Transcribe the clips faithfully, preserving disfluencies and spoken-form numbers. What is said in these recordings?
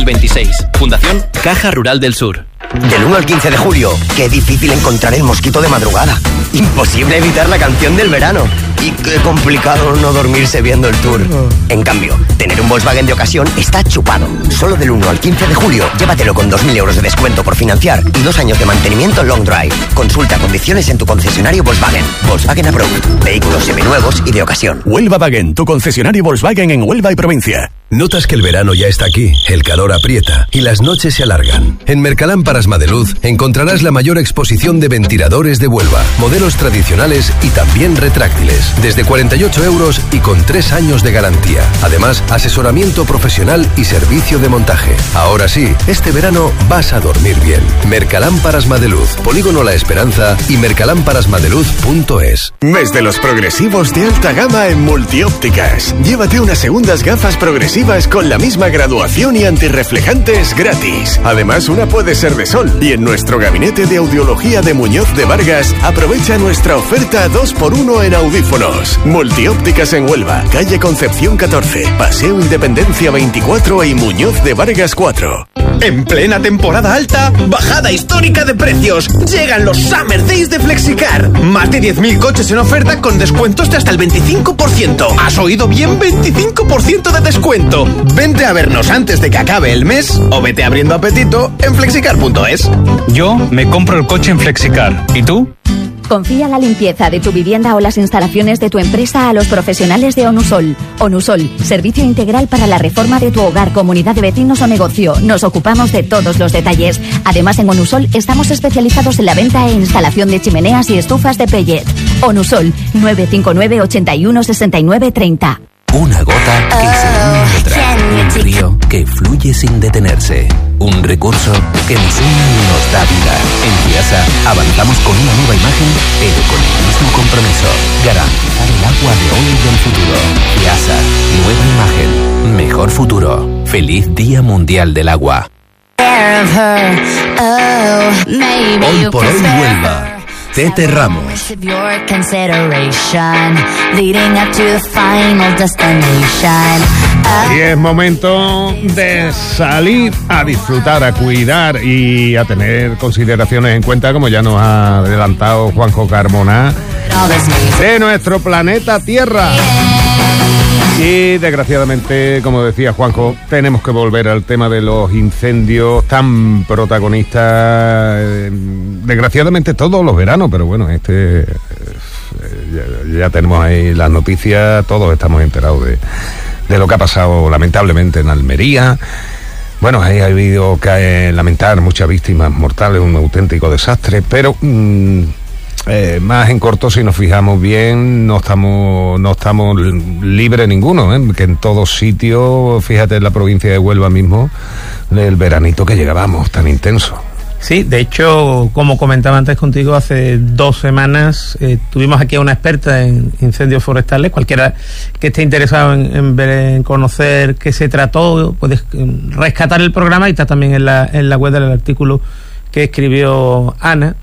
veintiséis. Fundación Caja Rural del Sur. Del uno al quince de julio, qué difícil encontrar el mosquito de madrugada. Imposible evitar la canción del verano. Y qué complicado no dormirse viendo el Tour. En cambio, tener un Volkswagen de ocasión está chupado. Solo del uno al quince de julio, llévatelo con dos mil euros de descuento por financiar y dos años de mantenimiento long drive. Consulta condiciones en tu concesionario Volkswagen. Volkswagen Approved. Vehículos seminuevos y de ocasión. Huelva Wagen, tu concesionario Volkswagen en Huelva y provincia. Notas que el verano ya está aquí, el calor aprieta y las noches se alargan. En Mercalámparas Madeluz encontrarás la mayor exposición de ventiladores de Huelva, modelos tradicionales y también retráctiles, desde cuarenta y ocho euros y con tres años de garantía. Además, asesoramiento profesional y servicio de montaje. Ahora sí, este verano vas a dormir bien. Mercalámparas Madeluz, Polígono La Esperanza y mercalámparas madeluz punto es. Mes de los progresivos de alta gama en Multiópticas. Llévate unas segundas gafas progresivas con la misma graduación y antirreflejantes gratis. Además, una puede ser de sol. Y en nuestro gabinete de audiología de Muñoz de Vargas, aprovecha nuestra oferta dos por uno en audífonos. Multiópticas en Huelva, calle Concepción catorce, Paseo Independencia veinticuatro y Muñoz de Vargas cuatro. En plena temporada alta, bajada histórica de precios. Llegan los Summer Days de Flexicar. Más de diez mil coches en oferta con descuentos de hasta el veinticinco por ciento. ¿Has oído bien? veinticinco por ciento de descuento. Vente a vernos antes de que acabe el mes o vete abriendo apetito en flexicar punto es. Yo me compro el coche en Flexicar. ¿Y tú? Confía la limpieza de tu vivienda o las instalaciones de tu empresa a los profesionales de Onusol. Onusol, servicio integral para la reforma de tu hogar, comunidad de vecinos o negocio. Nos ocupamos de todos los detalles. Además, en Onusol estamos especializados en la venta e instalación de chimeneas y estufas de pellet. Onusol, nueve cinco nueve, ochenta y uno, sesenta y nueve, treinta. Una gota que se une en otra, un río que fluye sin detenerse, un recurso que nos une y nos da vida. En Fiasa avanzamos con una nueva imagen, pero con el mismo compromiso: garantizar el agua de hoy y del futuro. Fiasa, nueva imagen, mejor futuro. Feliz Día Mundial del Agua. Hoy por hoy Huelva. Tete Ramos. Y es momento de salir a disfrutar, a cuidar y a tener consideraciones en cuenta, como ya nos ha adelantado Juanjo Carmona, de nuestro planeta Tierra. Y desgraciadamente, como decía Juanjo, tenemos que volver al tema de los incendios tan protagonistas, eh, desgraciadamente todos los veranos, pero bueno, este eh, ya, ya tenemos ahí las noticias, todos estamos enterados de, de lo que ha pasado lamentablemente en Almería. Bueno, ahí ha habido que lamentar muchas víctimas mortales, un auténtico desastre, pero mmm, Eh, más en corto, si nos fijamos bien, no estamos no estamos libres ninguno, ¿eh? Que en todos sitios, fíjate en la provincia de Huelva mismo, el veranito que llegábamos tan intenso. Sí, de hecho, como comentaba antes contigo, hace dos semanas eh, tuvimos aquí a una experta en incendios forestales. Cualquiera que esté interesado en, en ver, en conocer qué se trató, puedes rescatar el programa y está también en la, en la web del artículo que escribió Ana.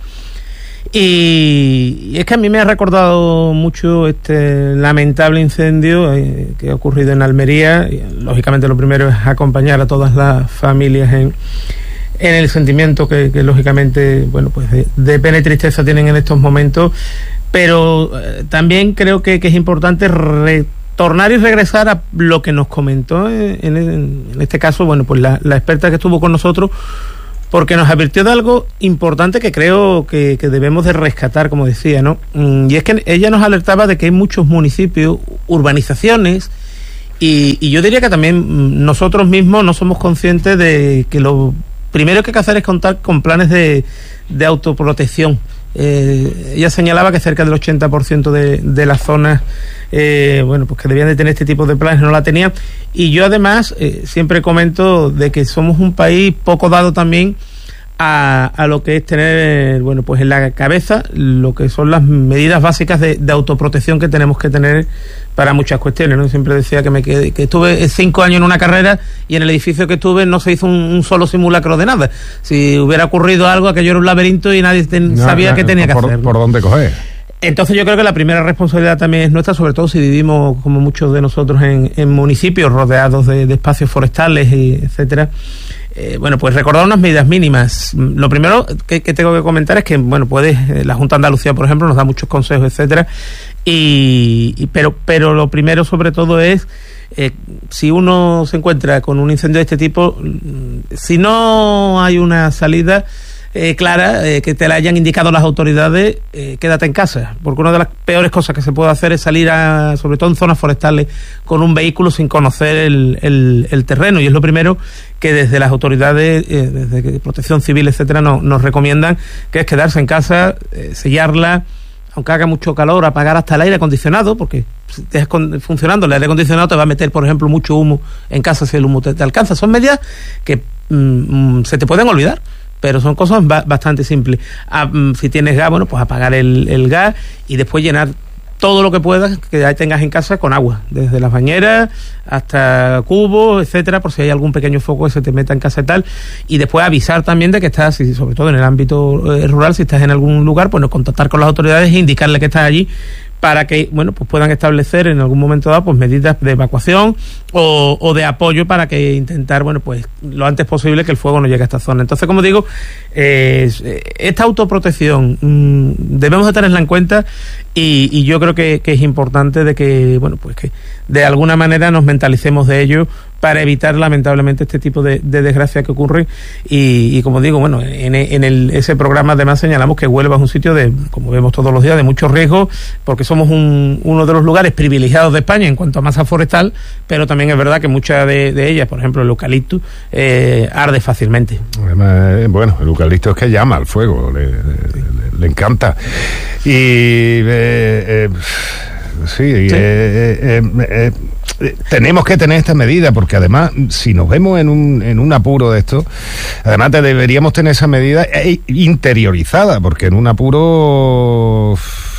Y, y es que a mí me ha recordado mucho este lamentable incendio eh, que ha ocurrido en Almería. Y, lógicamente lo primero es acompañar a todas las familias en, en el sentimiento que, que lógicamente, bueno, pues de, de pena y tristeza tienen en estos momentos, pero eh, también creo que, que es importante retornar y regresar a lo que nos comentó en, en, en este caso, bueno, pues la, la experta que estuvo con nosotros, porque nos advirtió de algo importante que creo que, que debemos de rescatar, como decía, ¿no? Y es que ella nos alertaba de que hay muchos municipios, urbanizaciones, y, y yo diría que también nosotros mismos no somos conscientes de que lo primero que hay que hacer es contar con planes de, de autoprotección. Eh, ella señalaba que cerca del ochenta por ciento de, de las zonas eh, bueno, pues que debían de tener este tipo de planes no la tenían, y yo además eh, siempre comento de que somos un país poco dado también a, a lo que es tener, bueno, pues en la cabeza lo que son las medidas básicas de, de autoprotección que tenemos que tener para muchas cuestiones, ¿no? Siempre decía que me quedé, que estuve cinco años en una carrera y en el edificio que estuve no se hizo un, un solo simulacro de nada. Si hubiera ocurrido algo, aquello era un laberinto y nadie ten, no, sabía no, qué tenía por, que hacer, ¿no? ¿Por dónde coger? Entonces yo creo que la primera responsabilidad también es nuestra, sobre todo si vivimos, como muchos de nosotros, en, en municipios rodeados de, de espacios forestales, y etcétera. Eh, bueno, pues recordar unas medidas mínimas. Lo primero que, que tengo que comentar es que, bueno, puede, la Junta de Andalucía, por ejemplo, nos da muchos consejos, etcétera. Y, y pero, pero lo primero, sobre todo, es eh, si uno se encuentra con un incendio de este tipo, si no hay una salida Eh, clara, eh, que te la hayan indicado las autoridades, eh, quédate en casa, porque una de las peores cosas que se puede hacer es salir a, sobre todo en zonas forestales, con un vehículo sin conocer el, el, el terreno, y es lo primero que desde las autoridades, eh, desde Protección Civil, etcétera, no, nos recomiendan, que es quedarse en casa, eh, sellarla, aunque haga mucho calor, apagar hasta el aire acondicionado, porque si te dejas funcionando el aire acondicionado te va a meter, por ejemplo, mucho humo en casa si el humo te, te alcanza. Son medidas que mm, se te pueden olvidar, pero son cosas ba- bastante simples. Ah, si tienes gas, bueno, pues apagar el, el gas y después llenar todo lo que puedas que ya tengas en casa con agua, desde las bañeras hasta cubos, etcétera, por si hay algún pequeño foco que se te meta en casa y tal. Y después avisar también de que estás, y sobre todo en el ámbito eh, rural, si estás en algún lugar, pues no, contactar con las autoridades e indicarle que estás allí, para que, bueno, pues puedan establecer en algún momento dado pues medidas de evacuación o, o de apoyo para que intentar, bueno, pues lo antes posible que el fuego no llegue a esta zona. Entonces, como digo, eh, esta autoprotección mmm, debemos de tenerla en cuenta, y, y yo creo que, que es importante de que, bueno, pues que de alguna manera nos mentalicemos de ello para evitar lamentablemente este tipo de, de desgracias que ocurren. Y, y como digo, bueno, en, en el, ese programa además señalamos que Huelva es un sitio de, como vemos todos los días, de mucho riesgo, porque somos un, uno de los lugares privilegiados de España en cuanto a masa forestal, pero también es verdad que muchas de, de ellas, por ejemplo el eucalipto, eh, arde fácilmente. Además, bueno, el eucalipto es que llama al fuego, le, le, le encanta. Y eh, eh, sí, sí. Eh, eh, eh, eh, tenemos que tener esta medida, porque además, si nos vemos en un, en un apuro de esto, además te deberíamos tener esa medida interiorizada, porque en un apuro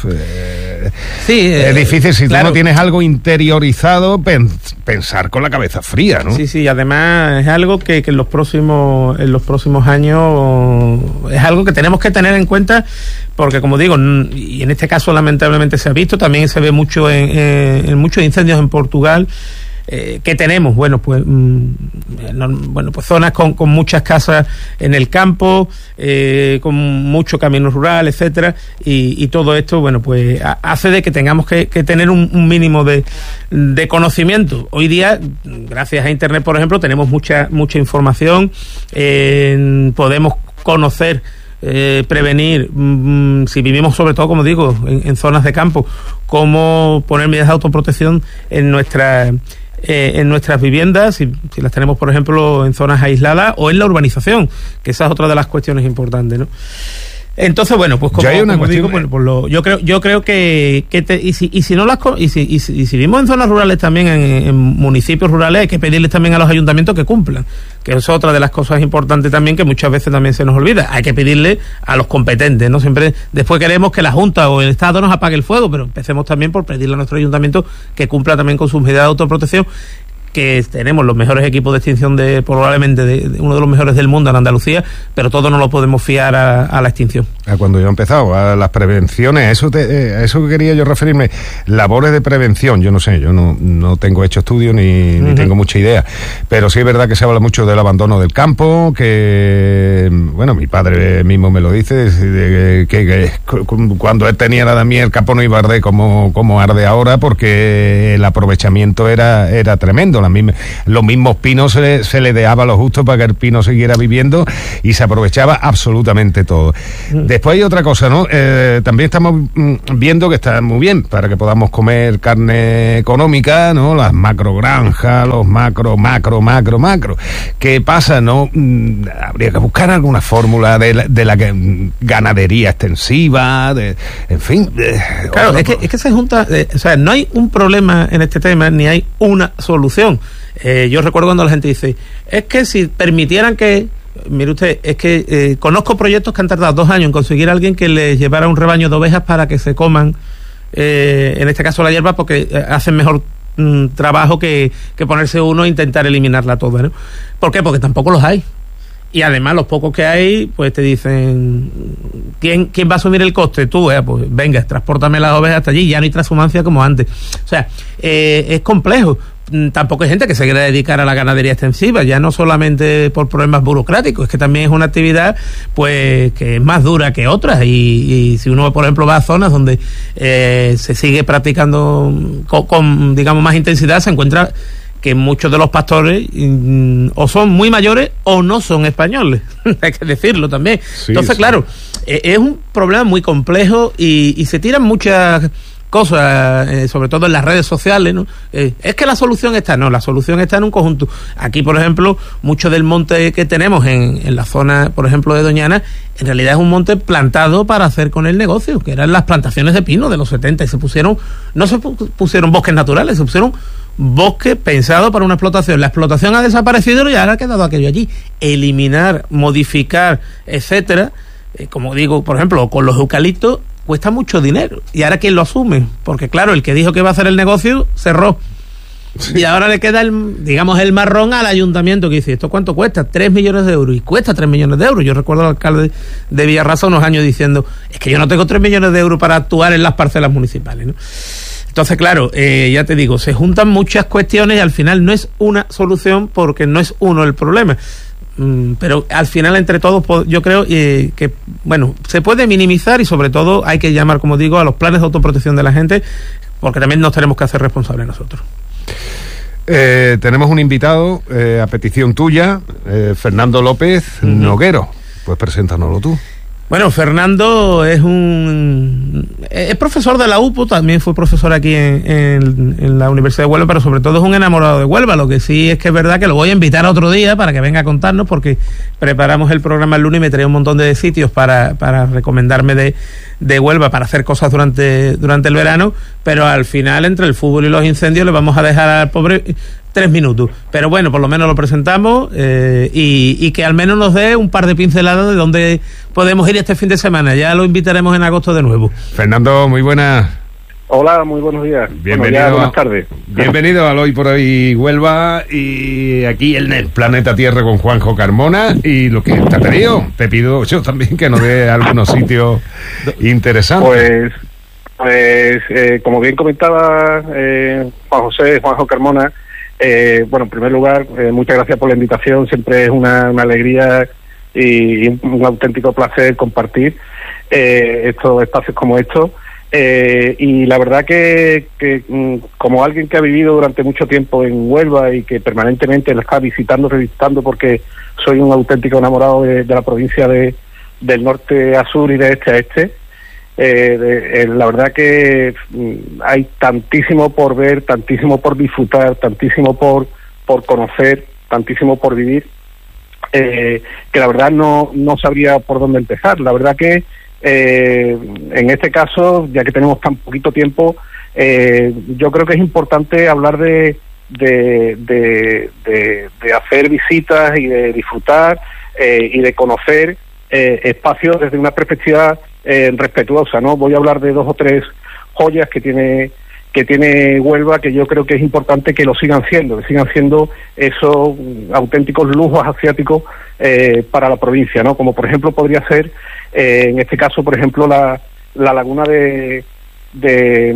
eh, sí, eh, es difícil, si claro. tú no tienes algo interiorizado, pen, pensar con la cabeza fría, ¿no? Sí, sí, además es algo que, que en los próximos en los próximos años es algo que tenemos que tener en cuenta, porque como digo, y en este caso lamentablemente se ha visto, también se ve mucho en, en, en muchos incendios en Portugal. Eh, ¿Qué tenemos? Bueno, pues mmm, no, bueno, pues zonas con, con muchas casas en el campo, eh, con mucho camino rural, etcétera, y, y todo esto, bueno, pues a, hace de que tengamos que, que tener un, un mínimo de, de conocimiento. Hoy día, gracias a Internet, por ejemplo, tenemos mucha mucha información, eh, podemos conocer, Eh, prevenir, mmm, si vivimos sobre todo, como digo, en, en zonas de campo, cómo poner medidas de autoprotección en nuestra eh, en nuestras viviendas, si, si las tenemos, por ejemplo, en zonas aisladas o en la urbanización, que esa es otra de las cuestiones importantes, ¿no? Entonces, bueno, pues como, hay una como cuestión, digo, pues, pues lo, yo creo yo creo que, que te, y si y si no las y si, y si, y si vivimos en zonas rurales también, en, en municipios rurales, hay que pedirles también a los ayuntamientos que cumplan, que es otra de las cosas importantes también, que muchas veces también se nos olvida. Hay que pedirle a los competentes, no siempre después queremos que la Junta o el Estado nos apague el fuego, pero empecemos también por pedirle a nuestro ayuntamiento que cumpla también con sus medidas de autoprotección, que tenemos los mejores equipos de extinción, de probablemente de, de uno de los mejores del mundo en Andalucía, pero todo no lo podemos fiar a, a la extinción. A cuando yo he empezado, a las prevenciones, eso te, eh, a eso quería yo referirme, labores de prevención. Yo no sé, yo no, no tengo hecho estudio ni, uh-huh. ni tengo mucha idea, pero sí es verdad que se habla mucho del abandono del campo, que, bueno, mi padre mismo me lo dice, de, que, que, que cuando él tenía nada mí el campo no iba a arder como, como arde ahora, porque el aprovechamiento era, era tremendo. Las mismas, los mismos pinos se le, se le dejaba lo justo para que el pino siguiera viviendo, y se aprovechaba absolutamente todo. Después hay otra cosa, ¿no? Eh, también estamos viendo que está muy bien para que podamos comer carne económica, ¿no? Las macrogranjas, los macro, macro, macro, macro. ¿Qué pasa, no? Mm, habría que buscar alguna fórmula de la, de la que, ganadería extensiva, de, en fin. De, claro, es que, es que se junta, eh, o sea, no hay un problema en este tema, ni hay una solución. Eh, yo recuerdo cuando la gente dice, es que si permitieran que, mire usted, es que eh, conozco proyectos que han tardado dos años en conseguir a alguien que les llevara un rebaño de ovejas para que se coman, eh, en este caso la hierba, porque eh, hacen mejor mm, trabajo que, que ponerse uno e intentar eliminarla toda, ¿no? ¿Por qué? Porque tampoco los hay. y además los pocos que hay, pues te dicen, ¿quién, quién va a asumir el coste? Tú, eh, pues venga, transpórtame las ovejas hasta allí, ya no hay transhumancia como antes. O sea, eh, es complejo. Tampoco hay gente que se quiera dedicar a la ganadería extensiva, ya no solamente por problemas burocráticos, es que también es una actividad pues que es más dura que otras, y, y si uno, por ejemplo, va a zonas donde eh, se sigue practicando con, con, digamos, más intensidad, se encuentra que muchos de los pastores mm, o son muy mayores o no son españoles, hay que decirlo también. Sí, Entonces, sí. claro, eh, es un problema muy complejo y, y se tiran muchas cosas, eh, sobre todo en las redes sociales, ¿no? Eh, es que la solución está, no, la solución está en un conjunto. Aquí, por ejemplo, mucho del monte que tenemos en, en la zona, por ejemplo, de Doñana, en realidad es un monte plantado para hacer con el negocio, que eran las plantaciones de pino de los setenta, y se pusieron, no se pusieron bosques naturales, se pusieron bosques pensados para una explotación. La explotación ha desaparecido y ahora ha quedado aquello allí. Eliminar, modificar, etcétera, eh, como digo, por ejemplo, con los eucaliptos, cuesta mucho dinero. ¿Y ahora quién lo asume? Porque claro, el que dijo que iba a hacer el negocio cerró. Sí. Y ahora le queda, el, digamos, el marrón al ayuntamiento, que dice, ¿esto cuánto cuesta? Tres millones de euros. Y cuesta tres millones de euros. Yo recuerdo al alcalde de Villarrasa unos años diciendo, es que yo no tengo tres millones de euros para actuar en las parcelas municipales, ¿no? Entonces, claro, eh, ya te digo, se juntan muchas cuestiones y al final no es una solución porque no es uno el problema. Pero al final, entre todos, yo creo eh, que, bueno, se puede minimizar y sobre todo hay que llamar, como digo, a los planes de autoprotección de la gente, porque también nos tenemos que hacer responsables nosotros. Eh, tenemos un invitado eh, a petición tuya, eh, Fernando López uh-huh. Noguero. Pues preséntanoslo tú. Bueno, Fernando es un es profesor de la U P O, también fue profesor aquí en, en, en la Universidad de Huelva, pero sobre todo es un enamorado de Huelva. Lo que sí es que es verdad que lo voy a invitar a otro día para que venga a contarnos, porque preparamos el programa el lunes y me traía un montón de sitios para, para recomendarme de, de Huelva para hacer cosas durante, durante el verano, pero al final, entre el fútbol y los incendios, le vamos a dejar al pobre tres minutos. Pero bueno, por lo menos lo presentamos eh, y, y que al menos nos dé un par de pinceladas de dónde podemos ir este fin de semana. Ya lo invitaremos en agosto de nuevo. Fernando, muy buenas. Hola, muy buenos días. Bienvenido. Bueno, ya, buenas tardes. Bienvenido al Hoy por Hoy Huelva, y aquí en el Planeta Tierra con Juanjo Carmona. Y lo que te ha pedido, te pido yo también que nos dé algunos sitios interesantes. Pues, pues eh, como bien comentaba eh, Juan José, Juanjo Carmona, Eh, bueno, en primer lugar, eh, muchas gracias por la invitación. Siempre es una, una alegría y, y un auténtico placer compartir eh, estos espacios como estos. Eh, y la verdad que, que como alguien que ha vivido durante mucho tiempo en Huelva y que permanentemente la está visitando, revisitando, porque soy un auténtico enamorado de, de la provincia de, del norte a sur y de este a este, Eh, de, eh, la verdad que mm, hay tantísimo por ver, tantísimo por disfrutar, tantísimo por por conocer, tantísimo por vivir, eh, que la verdad no no sabría por dónde empezar. La verdad que eh, en este caso, ya que tenemos tan poquito tiempo, eh, yo creo que es importante hablar de de de, de, de hacer visitas y de disfrutar eh, y de conocer eh, espacios desde una perspectiva Eh, respetuosa, ¿no? Voy a hablar de dos o tres joyas que tiene que tiene Huelva, que yo creo que es importante que lo sigan siendo, que sigan siendo esos auténticos lujos asiáticos eh, para la provincia, ¿no? Como por ejemplo podría ser, eh, en este caso, por ejemplo, la, la laguna de de,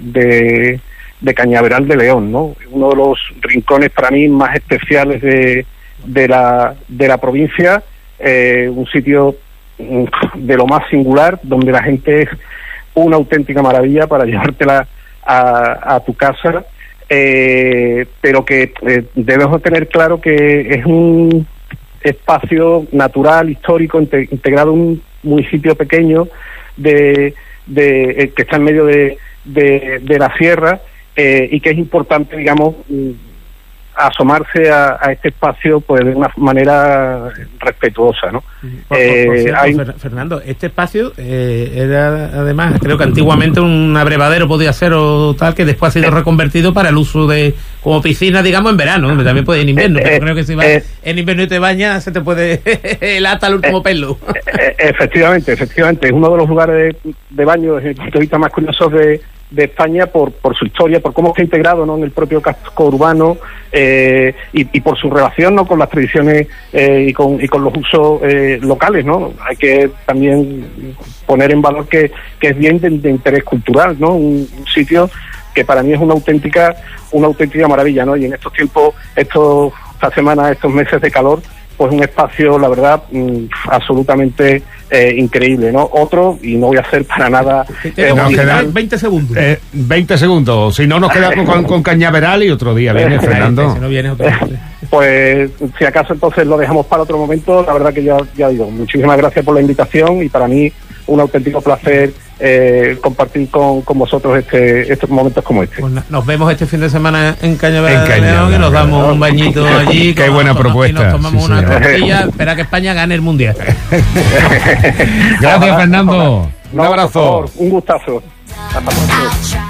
de de Cañaveral de León, ¿no? Uno de los rincones para mí más especiales de de la de la provincia, eh, un sitio de lo más singular, donde la gente es una auténtica maravilla para llevártela a, a tu casa, eh, pero que eh, debemos tener claro que es un espacio natural, histórico, inte, integrado en un municipio pequeño de, de eh, que está en medio de, de, de la sierra, eh, y que es importante, digamos, asomarse a, a este espacio pues de una manera respetuosa, ¿no? Por, eh, por cierto, hay... Fernando, este espacio eh, era además, creo que antiguamente un abrevadero podía ser o tal, que después ha sido reconvertido para el uso de como piscina, digamos, en verano, donde también puede en invierno, eh, pero eh, creo que si vas eh, en invierno y te bañas se te puede helar hasta el último eh, pelo. Eh, efectivamente, efectivamente, es uno de los lugares de, de baño desde el punto de vista más curiosos de de España por, por su historia, por cómo está integrado, ¿no?, en el propio casco urbano, eh, y, y por su relación, ¿no?, con las tradiciones eh, y, con, y con los usos eh, locales, ¿no? Hay que también poner en valor que, que es bien de, de interés cultural, ¿no? Un, un sitio que para mí es una auténtica una auténtica maravilla, ¿no? Y en estos tiempos, estos esta semana, estos meses de calor, pues un espacio, la verdad, mmm, absolutamente eh, increíble, ¿no? Otro, y no voy a hacer para nada... Eh, nos quedan veinte segundos. Eh, veinte segundos, si no nos quedamos con, con Cañaveral y otro día viene Fernando. Si no viene otro día. Pues si acaso entonces lo dejamos para otro momento. La verdad que ya, ya digo, muchísimas gracias por la invitación y para mí un auténtico placer eh, compartir con, con vosotros este, estos momentos como este. Pues nos vemos este fin de semana en Cañaveral, en Cañaveral, y nos damos un bañito allí. Qué buena propuesta. Y nos tomamos sí, una sí. tortilla, espera que España gane el Mundial. Gracias, Fernando. Un no, abrazo. Por favor, un gustazo. Hasta pronto.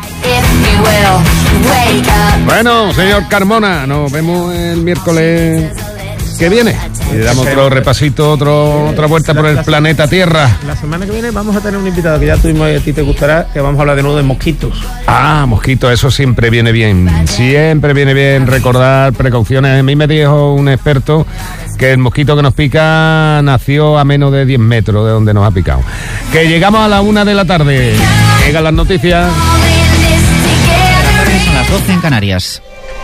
Bueno, señor Carmona, nos vemos el miércoles que viene. Y le damos otro repasito, otro, otra vuelta por el planeta Tierra. La semana que viene vamos a tener un invitado que ya tuvimos y a ti te gustará, que vamos a hablar de nuevo de mosquitos. Ah, mosquitos, eso siempre viene bien. Siempre viene bien recordar precauciones. A mí me dijo un experto que el mosquito que nos pica nació a menos de diez metros de donde nos ha picado. Que llegamos a la una de la tarde. Llegan las noticias. Son las doce en Canarias.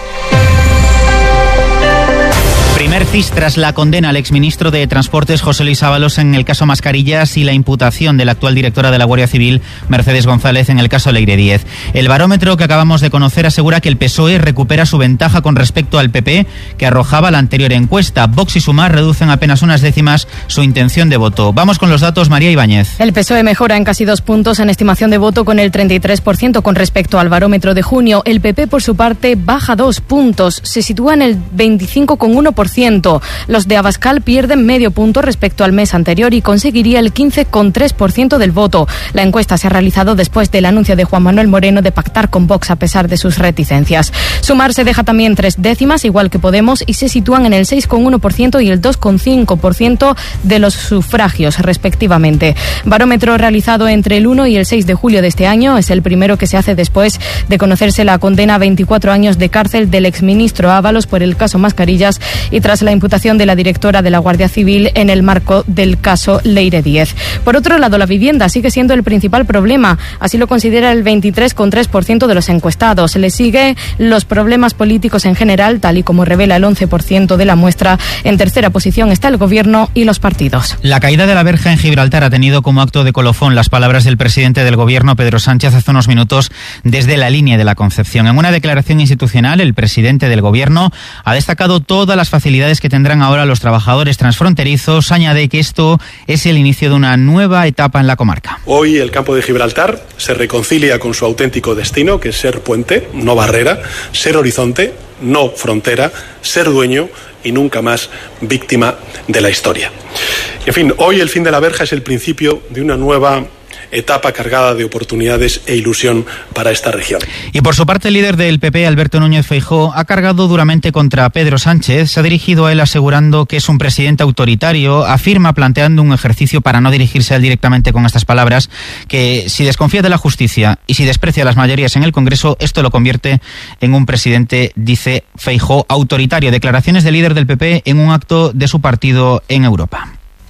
Primer C I S tras la condena al exministro de Transportes José Luis Ábalos en el caso Mascarillas y la imputación de la actual directora de la Guardia Civil Mercedes González en el caso Leire Díez. El barómetro que acabamos de conocer asegura que el P S O E recupera su ventaja con respecto al P P que arrojaba la anterior encuesta. Vox y Sumar reducen apenas unas décimas su intención de voto. Vamos con los datos, María Ibáñez. El P S O E mejora en casi dos puntos en estimación de voto con el treinta y tres por ciento con respecto al barómetro de junio. El P P por su parte baja dos puntos, se sitúa en el veinticinco coma uno por ciento. Los de Abascal pierden medio punto respecto al mes anterior y conseguiría el quince coma tres por ciento del voto. La encuesta se ha realizado después del anuncio de Juan Manuel Moreno de pactar con Vox a pesar de sus reticencias. Sumar se deja también tres décimas, igual que Podemos, y se sitúan en el seis coma uno por ciento y el dos coma cinco por ciento de los sufragios, respectivamente. Barómetro realizado entre el uno y el seis de julio de este año. Es el primero que se hace después de conocerse la condena a veinticuatro años de cárcel del exministro Ábalos por el caso Mascarillas y tras la imputación de la directora de la Guardia Civil en el marco del caso Leire Díez. Por otro lado, la vivienda sigue siendo el principal problema, así lo considera el veintitrés coma tres por ciento de los encuestados. Le sigue los problemas políticos en general, tal y como revela el once por ciento de la muestra. En tercera posición está el gobierno y los partidos. La caída de la verja en Gibraltar ha tenido como acto de colofón las palabras del presidente del gobierno, Pedro Sánchez, hace unos minutos desde la línea de la Concepción. En una declaración institucional, el presidente del gobierno ha destacado todas las facilidades que tendrán ahora los trabajadores transfronterizos. Añade que esto es el inicio de una nueva etapa en la comarca. Hoy el campo de Gibraltar se reconcilia con su auténtico destino, que es ser puente, no barrera, ser horizonte, no frontera, ser dueño y nunca más víctima de la historia. En fin, hoy el fin de la verja es el principio de una nueva etapa cargada de oportunidades e ilusión para esta región. Y por su parte, el líder del P P, Alberto Núñez Feijóo, ha cargado duramente contra Pedro Sánchez. Se ha dirigido a él asegurando que es un presidente autoritario. Afirma, planteando un ejercicio para no dirigirse a él directamente con estas palabras, que si desconfía de la justicia y si desprecia las mayorías en el Congreso, esto lo convierte en un presidente, dice Feijóo, autoritario. Declaraciones del líder del P P en un acto de su partido en Europa.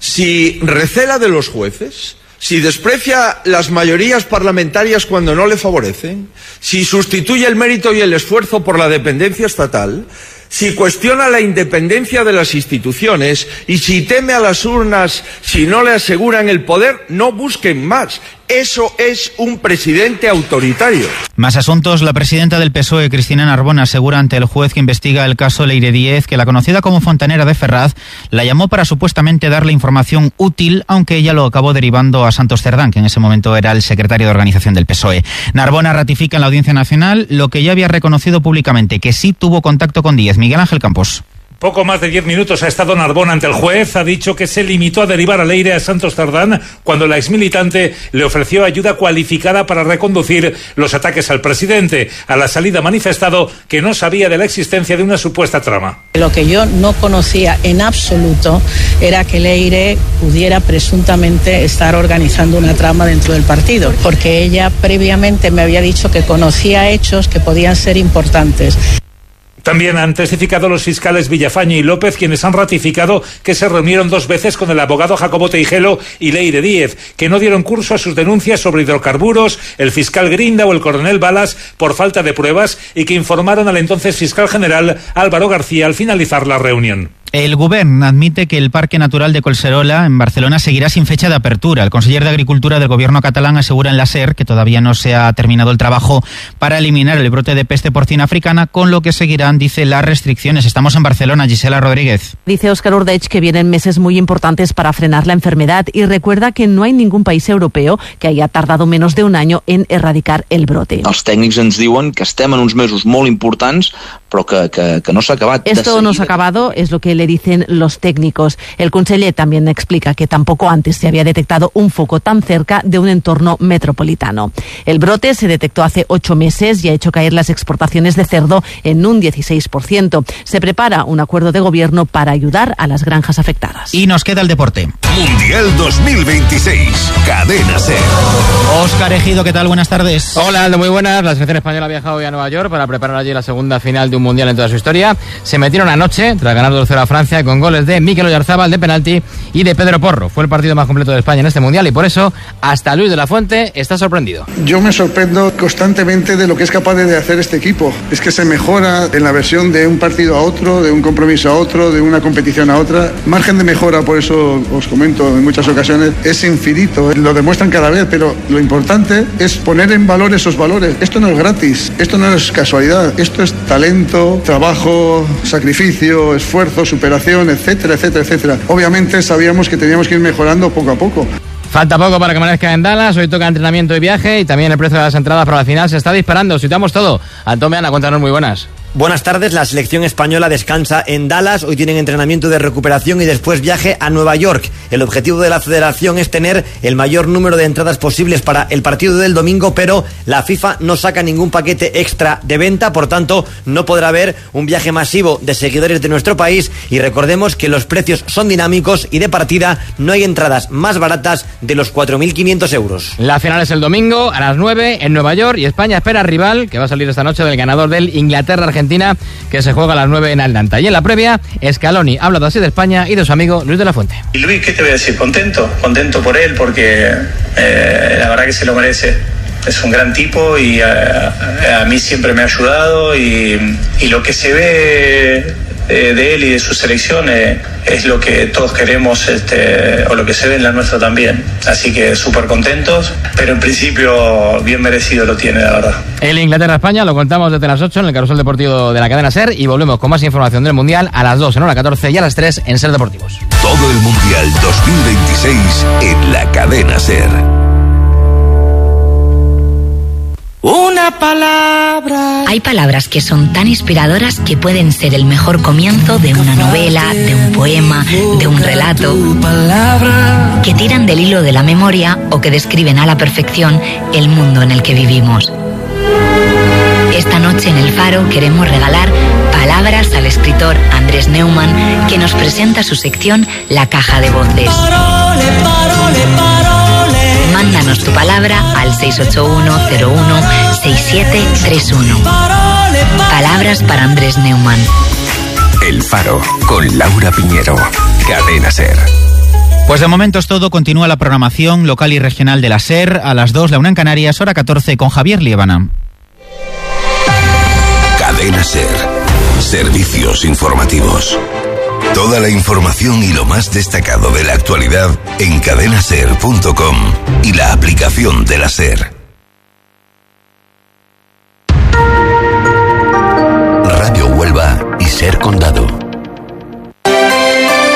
Si recela de los jueces, si desprecia las mayorías parlamentarias cuando no le favorecen, si sustituye el mérito y el esfuerzo por la dependencia estatal, si cuestiona la independencia de las instituciones y si teme a las urnas si no le aseguran el poder, no busquen más. Eso es un presidente autoritario. Más asuntos. La presidenta del P S O E, Cristina Narbona, asegura ante el juez que investiga el caso Leire Díez que la conocida como Fontanera de Ferraz la llamó para supuestamente darle información útil, aunque ella lo acabó derivando a Santos Cerdán, que en ese momento era el secretario de organización del P S O E. Narbona ratifica en la Audiencia Nacional lo que ya había reconocido públicamente, que sí tuvo contacto con Díez. Miguel Ángel Campos. Poco más de diez minutos ha estado Narbona ante el juez. Ha dicho que se limitó a derivar a Leire a Santos Cerdán cuando la exmilitante le ofreció ayuda cualificada para reconducir los ataques al presidente. A la salida ha manifestado que no sabía de la existencia de una supuesta trama. Lo que yo no conocía en absoluto era que Leire pudiera presuntamente estar organizando una trama dentro del partido, porque ella previamente me había dicho que conocía hechos que podían ser importantes. También han testificado los fiscales Villafañe y López, quienes han ratificado que se reunieron dos veces con el abogado Jacobo Teijelo y Leire Díez, que no dieron curso a sus denuncias sobre hidrocarburos, el fiscal Grinda o el coronel Balas por falta de pruebas, y que informaron al entonces fiscal general Álvaro García al finalizar la reunión. El Govern admite que el Parque Natural de Collserola en Barcelona seguirá sin fecha de apertura. El conseller de Agricultura del gobierno catalán asegura en la SER que todavía no se ha terminado el trabajo para eliminar el brote de peste porcina africana, con lo que seguirán, dice, las restricciones. Estamos en Barcelona, Gisela Rodríguez. Dice Óscar Ordech que vienen meses muy importantes para frenar la enfermedad y recuerda que no hay ningún país europeo que haya tardado menos de un año en erradicar el brote. Els tècnics ens diuen que estem en uns mesos molt importants, però que, que, que no s'ha acabat. Esto no se ha acabado, es lo que le dicen los técnicos. El conseller también explica que tampoco antes se había detectado un foco tan cerca de un entorno metropolitano. El brote se detectó hace ocho meses y ha hecho caer las exportaciones de cerdo en un dieciséis por ciento. Se prepara un acuerdo de gobierno para ayudar a las granjas afectadas. Y nos queda el deporte. Mundial dos mil veintiséis, Cadena SER. Óscar Ejido, ¿qué tal? Buenas tardes. Hola, Aldo, muy buenas. La selección española ha viajado hoy a Nueva York para preparar allí la segunda final de un Mundial en toda su historia. Se metieron anoche, tras ganar dos cero a Francia, con goles de Mikel Oyarzabal de penalti y de Pedro Porro. Fue el partido más completo de España en este Mundial y por eso hasta Luis de la Fuente está sorprendido. Yo me sorprendo constantemente de lo que es capaz de hacer este equipo. Es que se mejora en la versión de un partido a otro, de un compromiso a otro, de una competición a otra. Margen de mejora, por eso os comento en muchas ocasiones, es infinito. Lo demuestran cada vez, pero lo importante es poner en valor esos valores. Esto no es gratis, esto no es casualidad, esto es talento, trabajo, sacrificio, esfuerzo, superación, etcétera, etcétera, etcétera. Obviamente sabíamos que teníamos que ir mejorando poco a poco. Falta poco para que amanezca en Dallas. Hoy toca entrenamiento y viaje y también el precio de las entradas para la final se está disparando. Situamos todo. Antón Meana, cuéntanos, muy buenas. Buenas tardes, la selección española descansa en Dallas, hoy tienen entrenamiento de recuperación y después viaje a Nueva York. El objetivo de la federación es tener el mayor número de entradas posibles para el partido del domingo, pero la FIFA no saca ningún paquete extra de venta, por tanto no podrá haber un viaje masivo de seguidores de nuestro país y recordemos que los precios son dinámicos y de partida no hay entradas más baratas de los cuatro mil quinientos euros. La final es el domingo a las nueve en Nueva York y España espera rival que va a salir esta noche del ganador del Inglaterra-Argentina, que se juega a las nueve en Atlanta. Y en la previa, Scaloni ha hablado así de España y de su amigo Luis de la Fuente. Y Luis, ¿qué te voy a decir? Contento, contento por él porque eh, la verdad que se lo merece. Es un gran tipo y a, a mí siempre me ha ayudado y, y lo que se ve de, de él y de su selección eh, es lo que todos queremos, este, o lo que se ve en la nuestra también. Así que súper contentos, pero en principio bien merecido lo tiene, la verdad. El Inglaterra-España lo contamos desde las ocho en el Carrusel Deportivo de la cadena SER y volvemos con más información del Mundial a las dos en hora catorce y a las tres en SER Deportivos. Todo el Mundial dos mil veintiséis en la cadena SER. Una palabra. Hay palabras que son tan inspiradoras que pueden ser el mejor comienzo de una novela, de un poema, de un relato, que tiran del hilo de la memoria o que describen a la perfección el mundo en el que vivimos. Esta noche en El Faro queremos regalar palabras al escritor Andrés Neumann, que nos presenta su sección La Caja de Voces. Parole, parole, parole. Mándanos tu palabra al seis ocho uno cero uno seis siete tres uno. Palabras para Andrés Neumann. El Faro, con Laura Piñero. Cadena SER. Pues de momento es todo. Continúa la programación local y regional de la SER. A las dos, la una en Canarias, hora catorce, con Javier Liébana. Cadena SER. Servicios informativos. Toda la información y lo más destacado de la actualidad en cadena ser punto com y la aplicación de la SER. Radio Huelva y SER Condado.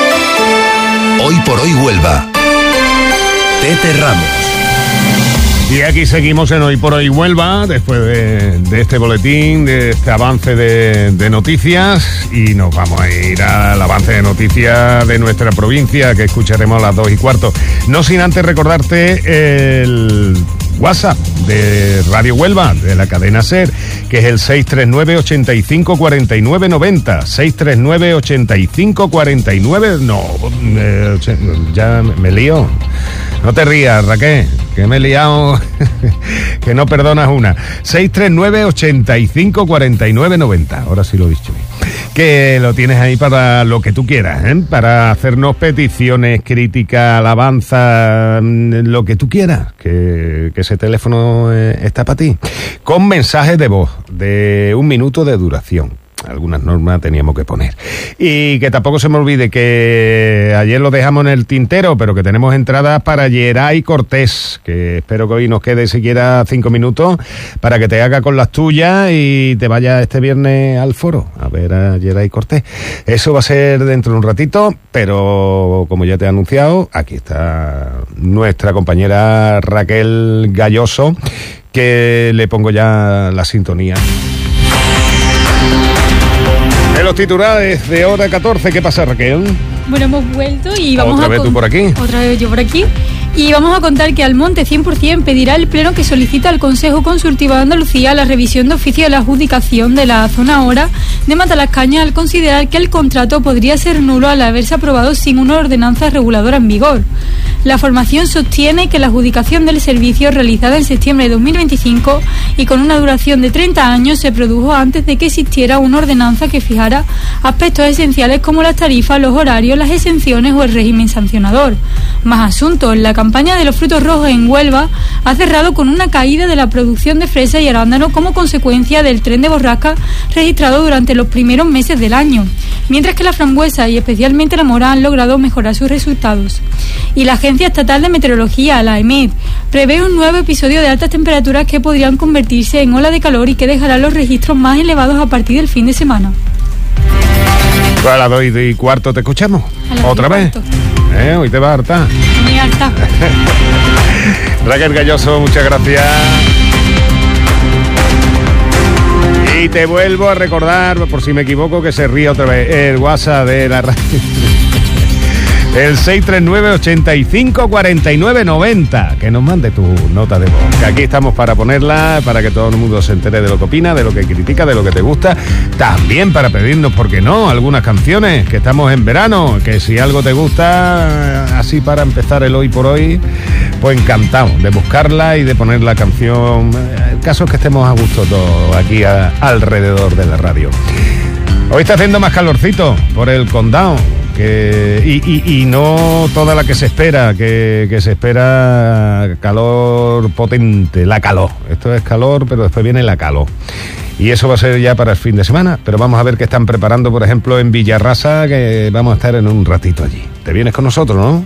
Hoy por hoy Huelva. Tete Ramos. Y aquí seguimos en Hoy por Hoy Huelva, después de, de este boletín, de este avance de, de noticias, y nos vamos a ir al avance de noticias de nuestra provincia, que escucharemos a las dos y cuarto. No sin antes recordarte el WhatsApp de Radio Huelva, de la cadena SER, que es el seis tres nueve, ochenta y cinco, cuarenta y nueve, noventa, seis tres nueve, ochenta y cinco, cuarenta y nueve, no, eh, ya me lío. No te rías, Raquel, que me he liado, que no perdonas una. seis tres nueve, ochenta y cinco, cuarenta y nueve, noventa, ahora sí lo he dicho bien. Que lo tienes ahí para lo que tú quieras, ¿eh? Para hacernos peticiones, críticas, alabanza, lo que tú quieras, que, que ese teléfono eh, está para ti. Con mensajes de voz de un minuto de duración. Algunas normas teníamos que poner. Y que tampoco se me olvide que ayer lo dejamos en el tintero, pero que tenemos entradas para Geray Cortés, que espero que hoy nos quede siquiera cinco minutos para que te haga con las tuyas y te vaya este viernes al foro a ver a Geray Cortés. Eso va a ser dentro de un ratito, pero como ya te he anunciado, aquí está nuestra compañera Raquel Galloso, que le pongo ya la sintonía. En los titulares de hora catorce, ¿qué pasa, Raquel? Bueno, hemos vuelto y vamos ¿Otra a... vez con... tú por aquí? Otra vez yo por aquí. Y vamos a contar que Almonte cien por ciento pedirá el pleno que solicita al Consejo Consultivo de Andalucía la revisión de oficio de la adjudicación de la zona hora de Matalascaña al considerar que el contrato podría ser nulo al haberse aprobado sin una ordenanza reguladora en vigor. La formación sostiene que la adjudicación del servicio realizada en septiembre de dos mil veinticinco y con una duración de treinta años se produjo antes de que existiera una ordenanza que fijara aspectos esenciales como las tarifas, los horarios, las exenciones o el régimen sancionador. Más asuntos, la campaña de los frutos rojos en Huelva ha cerrado con una caída de la producción de fresa y arándano como consecuencia del tren de borrasca registrado durante los primeros meses del año, mientras que la frambuesa y especialmente la mora han logrado mejorar sus resultados. Y la Agencia Estatal de Meteorología, la EMET, prevé un nuevo episodio de altas temperaturas que podrían convertirse en ola de calor y que dejará los registros más elevados a partir del fin de semana. A las dos y cuarto te escuchamos. ¿Otra vez? ¿Eh? Hoy te va a hartar. Muy harta. Raquel Galloso, muchas gracias. Y te vuelvo a recordar, por si me equivoco, que se ríe otra vez, el WhatsApp de la radio. El seis tres nueve, ochenta y cinco, cuarenta y nueve, noventa. Que nos mande tu nota de voz. Que aquí estamos para ponerla, para que todo el mundo se entere de lo que opina, de lo que critica, de lo que te gusta. También para pedirnos, ¿por qué no?, algunas canciones, que estamos en verano. Que si algo te gusta, así para empezar el hoy por hoy, pues encantado de buscarla y de poner la canción. El caso es que estemos a gusto todos aquí a, alrededor de la radio. Hoy está haciendo más calorcito por el condado. Que, y, y, y no toda la que se espera, que, que se espera calor potente, la calor. Esto es calor, pero después viene la calor. Y eso va a ser ya para el fin de semana. Pero vamos a ver qué están preparando, por ejemplo, en Villarrasa, que vamos a estar en un ratito allí. ¿Te vienes con nosotros, no?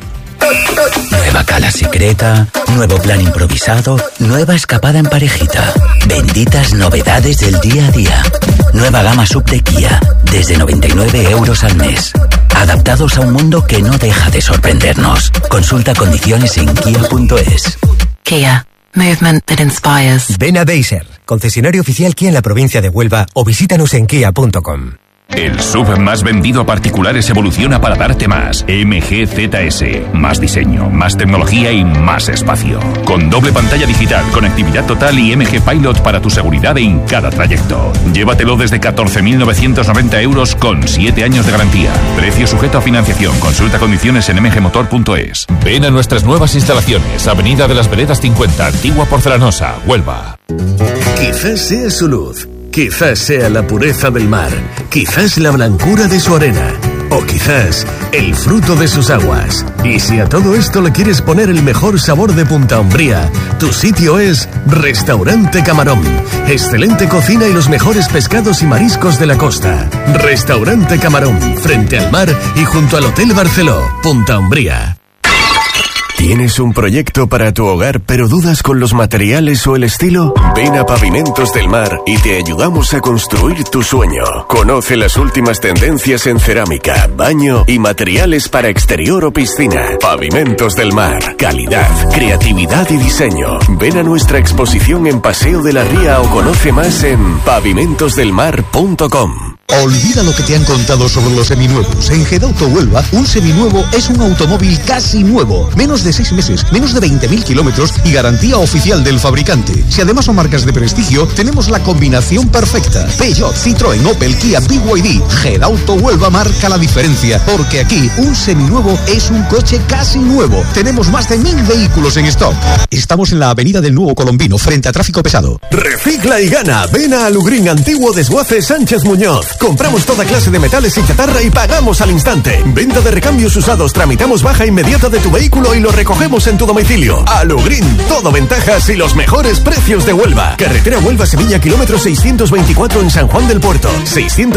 Nueva cala secreta, nuevo plan improvisado, nueva escapada en parejita. Benditas novedades del día a día. Nueva gama sub de Kia, desde noventa y nueve euros al mes. Adaptados a un mundo que no deja de sorprendernos. Consulta condiciones en kia punto es. Kia. Movement that inspires. Ven a Beiser, concesionario oficial Kia en la provincia de Huelva, o visítanos en kia punto com. El S U V más vendido a particulares evoluciona para darte más. M G Z S. Más diseño, más tecnología y más espacio. Con doble pantalla digital, conectividad total y M G Pilot para tu seguridad en cada trayecto. Llévatelo desde catorce mil novecientos noventa euros con siete años de garantía. Precio sujeto a financiación. Consulta condiciones en m g motor punto es. Ven a nuestras nuevas instalaciones. Avenida de las Veredas cincuenta, Antigua Porcelanosa, Huelva. Quizás sea su luz. Quizás sea la pureza del mar, quizás la blancura de su arena, o quizás el fruto de sus aguas. Y si a todo esto le quieres poner el mejor sabor de Punta Umbría, tu sitio es Restaurante Camarón. Excelente cocina y los mejores pescados y mariscos de la costa. Restaurante Camarón, frente al mar y junto al Hotel Barceló, Punta Umbría. ¿Tienes un proyecto para tu hogar pero dudas con los materiales o el estilo? Ven a Pavimentos del Mar y te ayudamos a construir tu sueño. Conoce las últimas tendencias en cerámica, baño y materiales para exterior o piscina. Pavimentos del Mar. Calidad, creatividad y diseño. Ven a nuestra exposición en Paseo de la Ría o conoce más en pavimentos del mar punto com. Olvida lo que te han contado sobre los seminuevos. En Gedauto Huelva, un seminuevo es un automóvil casi nuevo. Menos de seis meses, menos de veinte mil kilómetros y garantía oficial del fabricante. Si además son marcas de prestigio, tenemos la combinación perfecta. Peugeot, Citroën, Opel, Kia, B Y D. Gedauto Huelva marca la diferencia, porque aquí un seminuevo es un coche casi nuevo. Tenemos más de mil vehículos en stock. Estamos en la Avenida del Nuevo Colombino, frente a tráfico pesado. Recicla y gana. Ven a Alugrín, antiguo desguace Sánchez Muñoz. Compramos toda clase de metales y chatarra y pagamos al instante. Venta de recambios usados, tramitamos baja inmediata de tu vehículo y lo recogemos en tu domicilio. Alugrín, todo ventajas y los mejores precios de Huelva. Carretera Huelva-Sevilla, kilómetro seiscientos veinticuatro en San Juan del Puerto. seiscientos